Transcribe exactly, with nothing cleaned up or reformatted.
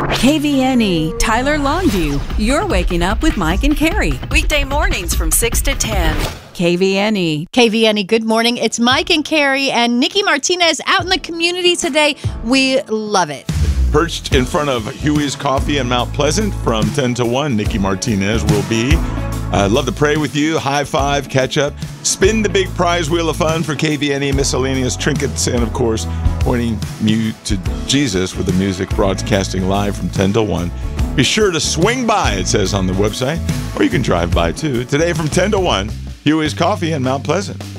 K V N E, Tyler Longview. You're waking up with Mike and Carrie. Weekday mornings from six to ten. K V N E. K V N E, good morning. It's Mike and Carrie and Nikki Martinez out in the community today. We love it. Perched in front of Huey's Coffee in Mount Pleasant from ten to one, Nikki Martinez will be. I'd love to pray with you, high five, catch up, spin the big prize wheel of fun for K V N E miscellaneous trinkets, and of course, pointing you to Jesus with the music broadcasting live from ten to one. Be sure to swing by, it says on the website, or you can drive by too. Today from ten to one, Huey's Coffee in Mount Pleasant.